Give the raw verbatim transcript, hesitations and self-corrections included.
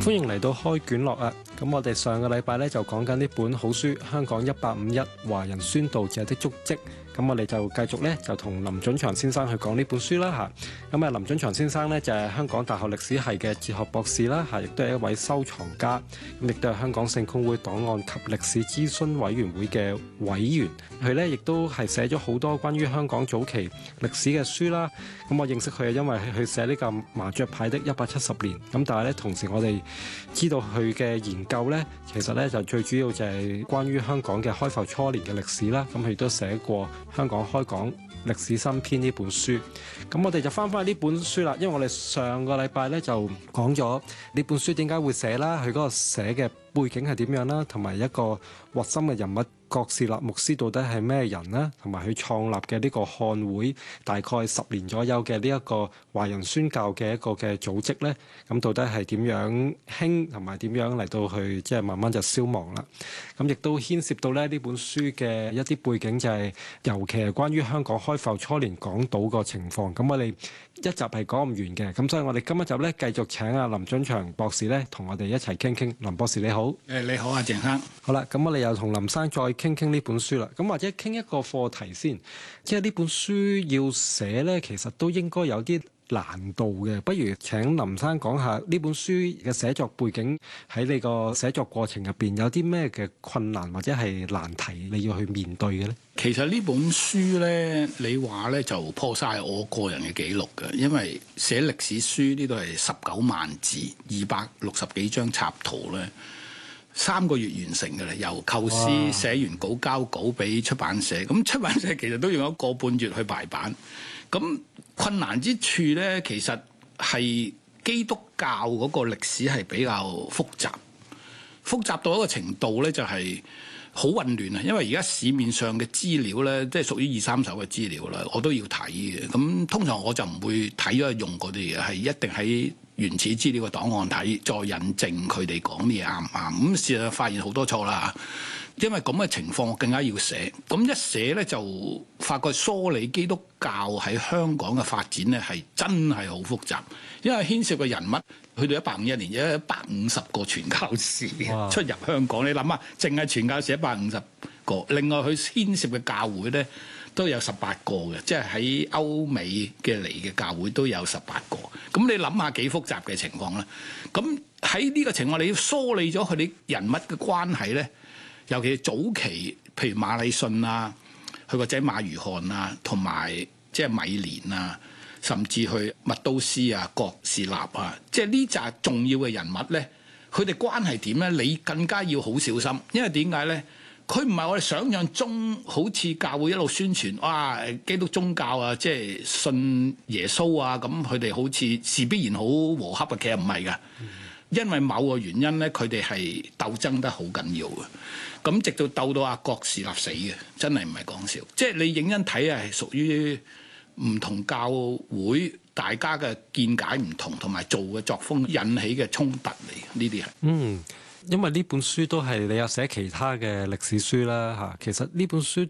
歡迎嚟到開卷樂啊！咁我哋上個禮拜咧就講緊呢本好書《香港一八五一華人宣道者的足跡》。咁我哋就繼續咧就同林準祥先生去講呢本書啦嚇。咁啊林準祥先生咧就係香港大學歷史系嘅哲學博士啦嚇，亦都係一位收藏家，咁亦都係香港聖公會檔案及歷史諮詢委員會嘅委員。佢咧亦都係寫咗好多關於香港早期歷史嘅書啦。咁我認識佢係因為佢寫呢個麻雀牌的一百七十年。咁但係咧同時我哋知道佢嘅研究咧，其實咧就最主要就係關於香港嘅開埠初年嘅歷史啦。咁佢亦都寫過香港開港歷史新篇呢本書。咁我哋就翻返去呢本書啦，因為我哋上個禮拜咧就講咗呢本書點解會寫啦，佢嗰個寫嘅背景係點樣啦，同埋一個核心嘅人物郭士立牧師到底係咩人呢？同埋佢創立嘅呢個漢會大概十年左右嘅呢一個華人宣教嘅一個嘅組織呢，咁到底係點樣興同埋點樣嚟到去即係慢慢就消亡啦。咁亦都牽涉到咧呢本書嘅一啲背景，就係尤其係關於香港開埠初年港島個情況。咁我哋一集係講唔完嘅，咁所以我哋今一集咧繼續請阿林準祥博士咧同我哋一齊傾傾。林博士你好。 誒你好啊，鄭生。 好啦，咁我哋又同林生再傾傾呢本書啦。咁或者傾一個課題先，即係呢本書要寫咧，其實都應該有啲難度嘅。不如請林生講下呢本書嘅寫作背景，喺你個寫作過程入邊有啲咩嘅困難或者係難題你要去面對嘅咧？ 其實呢本書咧，你話咧就破晒我個人嘅記錄嘅，因為寫歷史書呢度係十九萬字，二百六十幾張插圖咧，三個月完成嘅啦。由構思寫完稿交稿俾出版社，咁出版社其實都用咗個半月去排版。咁困難之處咧，其實係基督教嗰個歷史係比較複雜，複雜到一個程度咧，就係好混亂啊！因為而家市面上嘅資料咧，即係屬於二三手嘅資料啦，我都要睇嘅。咁通常我就唔會睇咗用嗰啲嘢，係一定喺原始資料嘅檔案睇，再引證佢哋講啲嘢啱唔啱。咁事實上發現好多錯啦。因為咁嘅情況，我更加要寫。咁一寫咧，就發覺梳理基督教喺香港嘅發展咧，係真係好複雜。因為牽涉嘅人物去到一八五一年，有一百五十個傳教士出入香港。你諗下，淨係傳教士一百五十個，另外佢牽涉嘅教會咧都有十八個嘅，即係喺歐美嘅嚟嘅教會都有十八個。咁你諗下幾複雜嘅情況咧？咁喺呢個情況，你要梳理咗佢哋人物嘅關係咧。尤其早期，譬如馬禮遜啊，佢個仔馬如翰啊，同埋即係米連啊，甚至去麥都斯啊、郭士立啊，即係呢紮重要嘅人物咧，佢哋關係點咧？你更加要好小心，因為點解咧？佢唔係我哋想象中，好似教會一路宣傳哇，基督宗教啊，即係信耶穌啊，咁佢哋好似是必然好和洽啊，其實唔係㗎。因為某個原因咧，佢哋係鬥爭得好緊要嘅。咁直到鬥到阿郭士立死嘅，真係唔係講笑。即係你認真睇啊，係屬於唔同教會大家嘅見解唔同，同埋做嘅作風引起嘅衝突嚟。呢啲係嗯，因為呢本書都係你有寫其他嘅歷史書啦嚇。其實呢本書